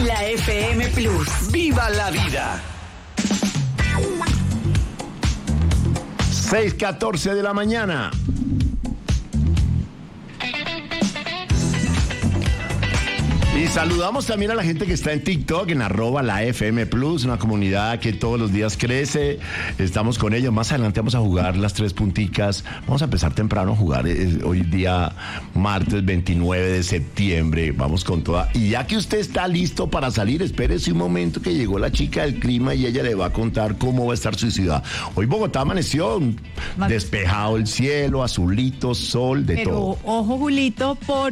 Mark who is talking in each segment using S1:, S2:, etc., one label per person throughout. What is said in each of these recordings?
S1: La FM Plus.
S2: ¡Viva la vida! 6:14 de la mañana. Y saludamos también a la gente que está en TikTok, en @LaFM Plus, una comunidad que todos los días crece. Estamos con ellos. Más adelante vamos a jugar las 3 punticas. Vamos a empezar temprano a jugar. Hoy día, martes 29 de septiembre. Vamos con toda. Y ya que usted está listo para salir, espérese un momento que llegó la chica del clima y ella le va a contar cómo va a estar su ciudad. Hoy Bogotá amaneció despejado el cielo, azulito, sol, de todo.
S3: Pero ojo, Julito,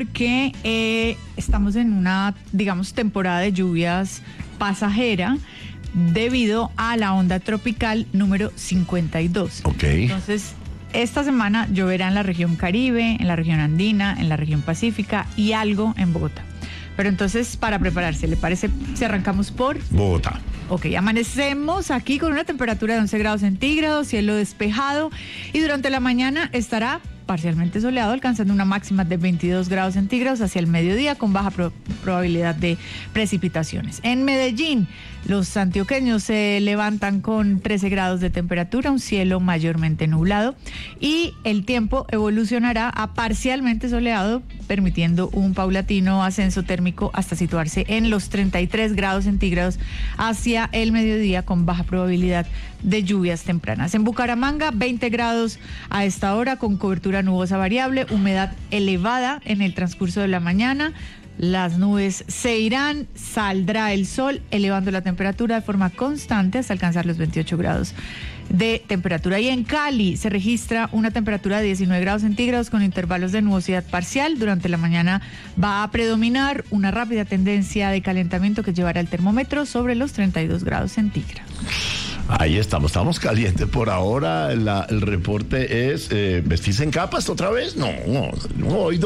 S3: porque estamos en una, digamos, temporada de lluvias pasajera debido a la onda tropical número 52.
S2: Ok.
S3: Entonces, esta semana lloverá en la región Caribe, en la región Andina, en la región Pacífica y algo en Bogotá. Pero entonces, para prepararse, ¿le parece si arrancamos por
S2: Bogotá?
S3: Ok, amanecemos aquí con una temperatura de 11 grados centígrados, cielo despejado, y durante la mañana estará parcialmente soleado, alcanzando una máxima de 22 grados centígrados hacia el mediodía, con baja probabilidad de precipitaciones. En Medellín, los antioqueños se levantan con 13 grados de temperatura, un cielo mayormente nublado, y el tiempo evolucionará a parcialmente soleado, permitiendo un paulatino ascenso térmico hasta situarse en los 33 grados centígrados hacia el mediodía, con baja probabilidad de lluvias tempranas. En Bucaramanga, 20 grados a esta hora, con cobertura nubosa variable, humedad elevada en el transcurso de la mañana. Las nubes se irán, saldrá el sol, elevando la temperatura de forma constante hasta alcanzar los 28 grados de temperatura. Y en Cali se registra una temperatura de 19 grados centígrados con intervalos de nubosidad parcial. Durante la mañana va a predominar una rápida tendencia de calentamiento que llevará el termómetro sobre los 32 grados centígrados.
S2: Ahí estamos calientes por ahora. El reporte es vestirse en capas otra vez. No, hoy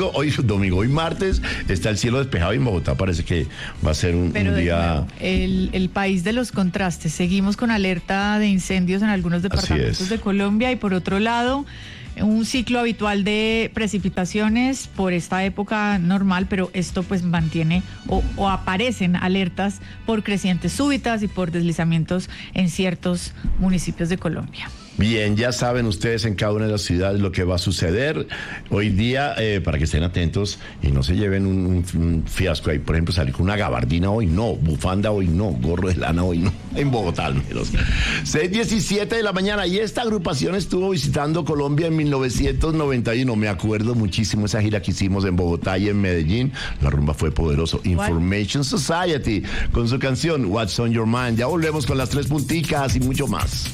S2: martes está el cielo despejado y en Bogotá parece que va a ser un día.
S3: El país de los contrastes. Seguimos con alerta de incendios en algunos departamentos de Colombia, y por otro lado, un ciclo habitual de precipitaciones por esta época normal, pero esto pues mantiene o aparecen alertas por crecientes súbitas y por deslizamientos en ciertos municipios de Colombia.
S2: Bien, ya saben ustedes en cada una de las ciudades lo que va a suceder hoy día, para que estén atentos y no se lleven un fiasco ahí. Por ejemplo, salir con una gabardina hoy no, bufanda hoy no, gorro de lana hoy no, en Bogotá al menos. 6:17 de la mañana, y esta agrupación estuvo visitando Colombia en 1991. Me acuerdo muchísimo esa gira que hicimos en Bogotá y en Medellín. La rumba fue poderoso. Information Society con su canción What's on Your Mind. Ya volvemos con las 3 punticas y mucho más.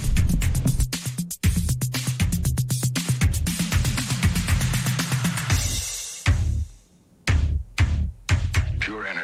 S4: Pure energy.